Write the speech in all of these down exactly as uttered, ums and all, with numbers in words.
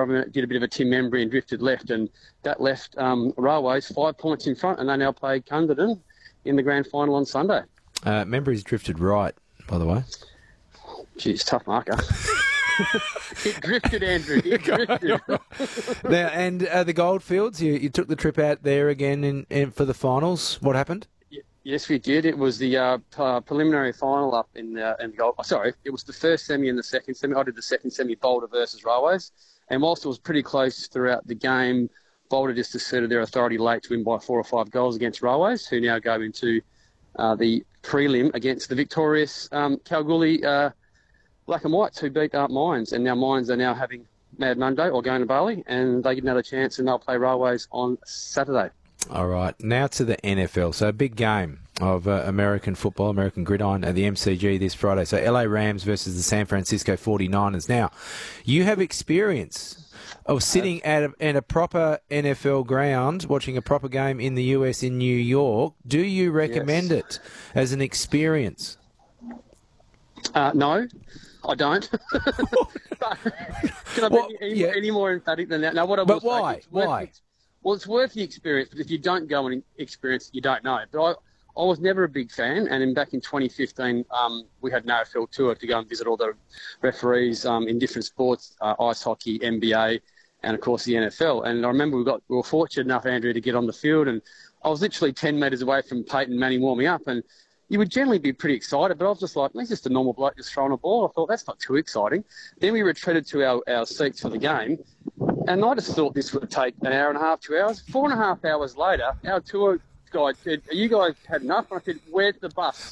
Robin did a bit of a Tim Membry and drifted left, and that left um, Railways five points in front, and they now play Cunderdin in the grand final on Sunday. Uh, Membry's drifted right, by the way. Geez, tough marker. It drifted, Andrew. It drifted. Now, and uh, the Goldfields, you, you took the trip out there again in, in for the finals. What happened? Yes, we did. It was the uh, p- preliminary final up in the, in the gold. Oh, sorry, it was the first semi and the second semi. I did the second semi, Boulder versus Railways. And whilst it was pretty close throughout the game, Boulder just asserted their authority late to win by four or five goals against Railways, who now go into uh, the prelim against the victorious um, Kalgoorlie uh, Black and Whites, who beat up Mines. And now Mines are now having Mad Monday or going to Bali, and they get another chance, and they'll play Railways on Saturday. All right, now to the N F L. So a big game of uh, American football, American gridiron at the M C G this Friday. So L A Rams versus the San Francisco forty-niners. Now, you have experience of sitting at a, at a proper N F L ground, watching a proper game in the U S in New York. Do you recommend yes. it as an experience? Uh, no, I don't. But can I well, be any, yeah. any more emphatic than that? No, what I but will why? Say, it's worth, why? it's, well, it's worth the experience, but if you don't go and experience it, you don't know. But I, I was never a big fan, and in, back in twenty fifteen, um, we had an A F L tour to go and visit all the referees um, in different sports, uh, ice hockey, N B A, and of course the N F L. And I remember we got we were fortunate enough, Andrew, to get on the field, and I was literally ten metres away from Peyton Manning warming up, and you would generally be pretty excited, but I was just like, he's just a normal bloke just throwing a ball. I thought, that's not too exciting. Then we retreated to our, our seats for the game, and I just thought this would take an hour and a half, two hours. Four and a half hours later, our tour guide said, are you guys had enough? And I said, where's the bus?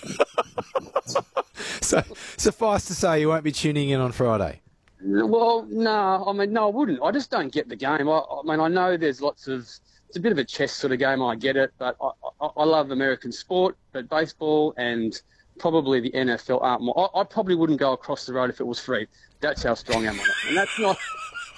So, suffice to say, you won't be tuning in on Friday. Well, no, I mean, no, I wouldn't. I just don't get the game. I, I mean, I know there's lots of... It's a bit of a chess sort of game, I get it, but I, I, I love American sport, but baseball and probably the N F L aren't more. I, I probably wouldn't go across the road if it was free. That's how strong I am on it. And that's not...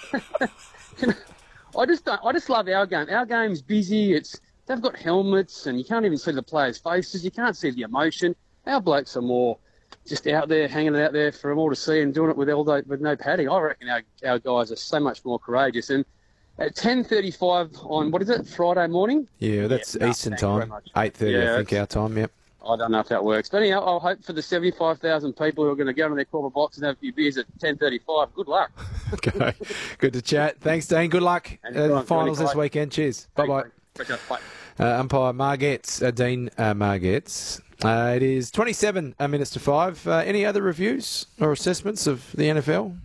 I just don't... I just love our game. Our game's busy. It's They've got helmets and you can't even see the players' faces. You can't see the emotion. Our blokes are more just out there, hanging it out there for them all to see and doing it with, all the, with no padding. I reckon our, our guys are so much more courageous. And at ten thirty-five on, what is it, Friday morning? Yeah, that's yeah, Eastern no, time, eight thirty yeah, I think our time, yep. I don't know if that works. But anyhow, I'll hope for the seventy-five thousand people who are going to go into their corporate box and have a few beers at ten thirty-five. Good luck. Okay, good to chat. Thanks, Dean. Good luck at uh, the finals this weekend. Cheers. Bye-bye. Bye. Uh, umpire Margetts, uh, Dean uh, Margetts. Uh, it is twenty-seven minutes to five. Uh, any other reviews or assessments of the N F L?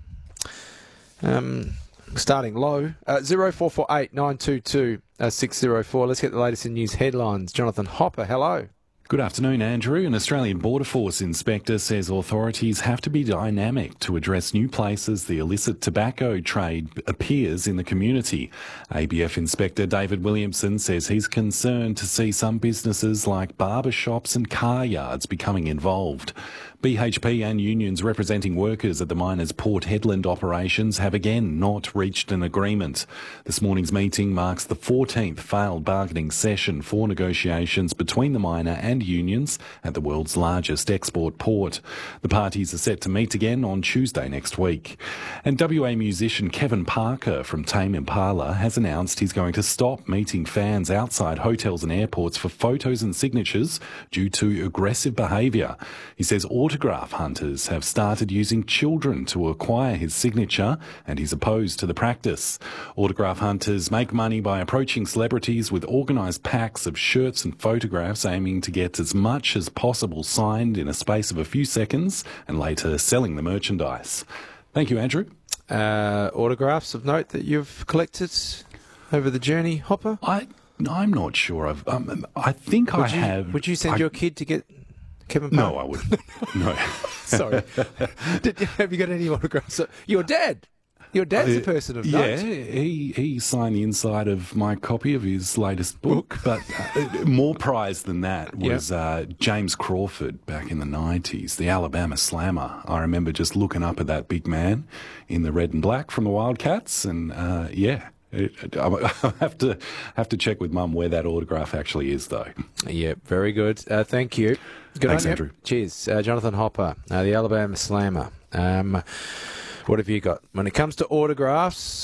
Um... Starting low, uh, zero four four eight nine two two six zero four. Let's get the latest in news headlines. Jonathan Hopper, hello. Good afternoon, Andrew. An Australian Border Force inspector says authorities have to be dynamic to address new places the illicit tobacco trade appears in the community. A B F Inspector David Williamson says he's concerned to see some businesses like barber shops and car yards becoming involved. B H P and unions representing workers at the miners' Port Hedland operations have again not reached an agreement. This morning's meeting marks the fourteenth failed bargaining session for negotiations between the miner and unions at the world's largest export port. The parties are set to meet again on Tuesday next week. And W A musician Kevin Parker from Tame Impala has announced he's going to stop meeting fans outside hotels and airports for photos and signatures due to aggressive behaviour. He says autograph hunters have started using children to acquire his signature, and he's opposed to the practice. Autograph hunters make money by approaching celebrities with organised packs of shirts and photographs aiming to get as much as possible signed in a space of a few seconds and later selling the merchandise. Thank you, Andrew. Uh, autographs of note that you've collected over the journey, Hopper? I, I'm not sure. I've, um, I think would I you, have... Would you send I, your kid to get Kevin Parker? No, I wouldn't. No. Sorry. Did, have you got any autographs? Your dad? Your dad's uh, a person of yeah, note. Yeah, he, he signed the inside of my copy of his latest book. But uh, more prized than that was yep. uh, James Crawford back in the nineties, the Alabama Slammer. I remember just looking up at that big man in the red and black from the Wildcats, and uh, yeah. It, I have to have to check with Mum where that autograph actually is, though. Yeah, very good. Uh, thank you. Good Thanks, on Andrew. You. Cheers. Uh, Jonathan Hopper, uh, the Alabama Slammer. Um, what have you got? When it comes to autographs,